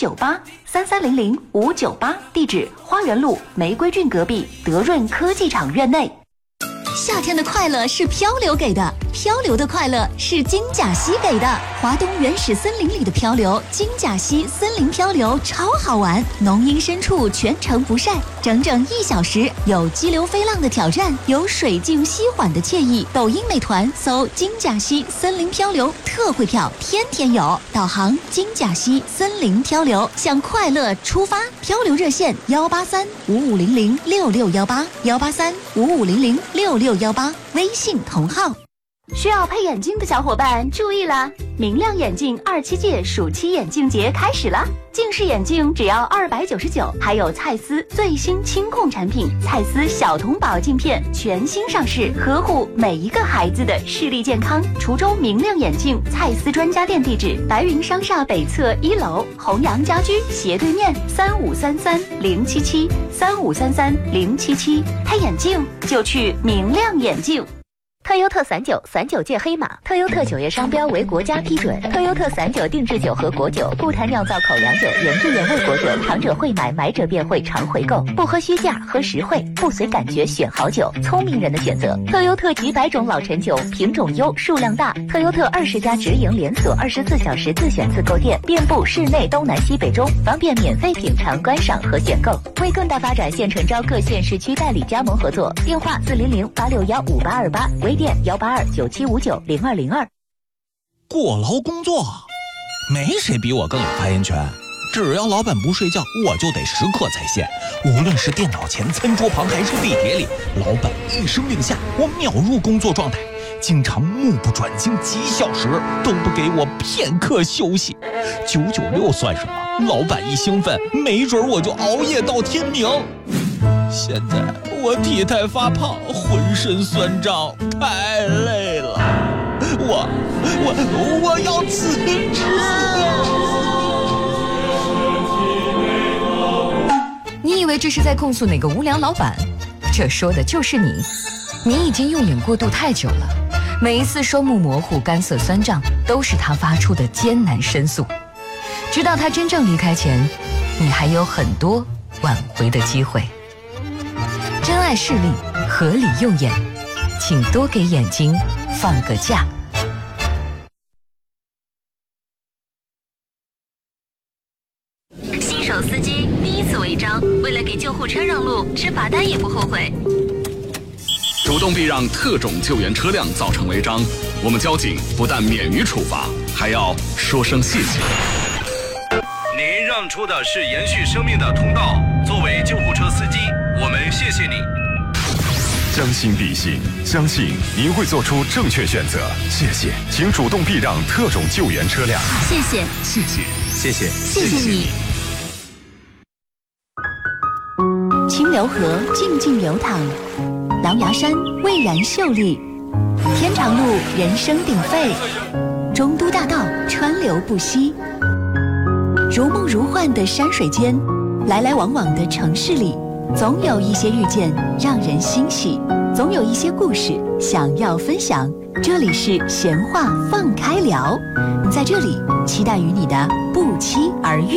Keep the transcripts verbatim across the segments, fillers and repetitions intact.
九八三三零零五九八，地址花园路玫瑰郡隔壁德润科技厂院内。 夏天的快乐是漂流给的，漂流的快乐是金甲溪给的。华东原始森林里的漂流，金甲溪森林漂流超好玩，浓荫深处全程不晒，整整一小时，有激流飞浪的挑战，有水静溪缓的惬意。抖音美团搜金甲溪森林漂流特惠票，天天有。导航金甲溪森林漂流，向快乐出发。漂流热线幺八三五五零零六六幺八幺八三五五零零六六幺八，微信同号。 需要配眼镜的小伙伴注意了，明亮眼镜二七届暑期眼镜节开始了，近视眼镜只要二百九十九，还有蔡司最新清控产品蔡司小童宝镜片全新上市，呵护每一个孩子的视力健康。滁州明亮眼镜蔡司专家店地址：白云商厦北侧一楼，弘阳家居斜对面，三五三三零七七三五三三零七七。配眼镜就去明亮眼镜。特优特散酒，散酒界黑马。特优特酒业商标为国家批准。特优特散酒定制酒和果酒，不谈酿造口粮酒，原汁原味果酒，尝者会买，买者便会常回购。不喝虚价，喝实惠，不随感觉选好酒，聪明人的选择。特优特几百种老陈酒，品种优，数量大。特优特二十家直营连锁，二十四小时自选自购店，遍布市内东南西北中，方便免费品尝、观赏和选购。为更大发展，现诚招各县市区代理加盟合作。电话四零零八六幺五八二八。微店幺八二九七五九零二零二。 过劳工作，没谁比我更有发言权。只要老板不睡觉，我就得时刻在线。无论是电脑前、餐桌旁，还是地铁里，老板一声令下，我秒入工作状态。经常目不转睛几小时，都不给我片刻休息。九九六算什么？老板一兴奋，没准我就熬夜到天明。现在我体态发胖，浑身酸胀，太累了。我我我要辞职。 你以为这是在控诉哪个无良老板？这说的就是你。你已经用眼过度太久了，每一次双目模糊、干涩酸胀，都是他发出的艰难申诉。直到他真正离开前，你还有很多挽回的机会。珍爱视力，合理用眼，请多给眼睛放个假。 新手司机第一次违章，为了给救护车让路，吃罚单也不后悔。 主动避让特种救援车辆造成违章，我们交警不但免于处罚，还要说声谢谢。 您让出的是延续生命的通道，作为救护车司机，我们谢谢你。 将心比心，相信您会做出正确选择。谢谢，请主动避让特种救援车辆。 谢谢， 谢谢，谢谢， 谢谢你。 清流河静静流淌，狼牙山蔚然秀丽，天长路人声鼎沸，中都大道川流不息。如梦如幻的山水间，来来往往的城市里，总有一些遇见让人欣喜，总有一些故事想要分享。这里是闲话放开聊，在这里期待与你的不期而遇。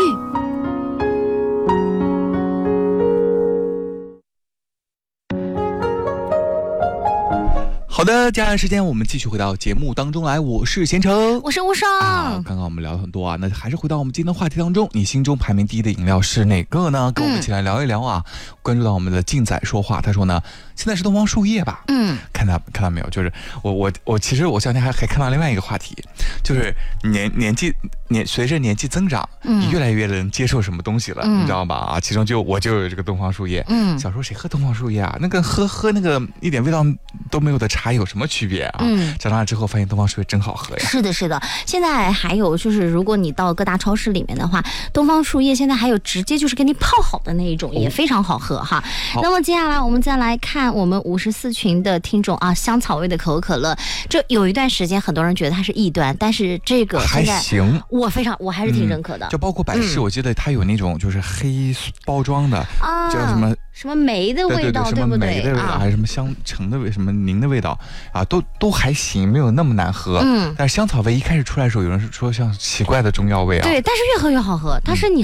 好的，接下来时间我们继续回到节目当中来，我是贤成， 我是无双、 啊。刚刚我们聊了很多啊，那还是回到我们今天的话题当中，你心中排名第一的饮料是哪个呢？跟我们一起来聊一聊啊。嗯、关注到我们的静仔说话，他说呢，现在是东方树叶吧？嗯，看到看到没有？就是我我我其实我前两天还还看到另外一个话题，就是年年纪年随着年纪增长，嗯、你越来越能接受什么东西了，嗯、你知道吧？啊，其中就我就有这个东方树叶。嗯，小时候谁喝东方树叶啊？那个喝喝那个一点味道都没有的茶有什么区别啊？嗯，长大了之后发现东方树叶真好喝呀。 是的，是的。现在还有就是，如果你到各大超市里面的话，东方树叶现在还有直接就是给你泡好的那一种，哦、也非常好喝哈。那么接下来我们再来看我们五十四群的听众啊，香草味的可口可乐，这有一段时间很多人觉得它是异端，但是这个还行， 我非常我还是挺认可的。 嗯、就包括百事，嗯、我记得它有那种就是黑包装的，啊、叫什么什么梅的味道， 对, 对, 对, 对不对？梅的味道，啊、还是什么香橙的味，什么柠的味道啊，都都还行，没有那么难喝。嗯，但是香草味一开始出来的时候，有人说像奇怪的中药味啊。 对，但是越喝越好喝，它是你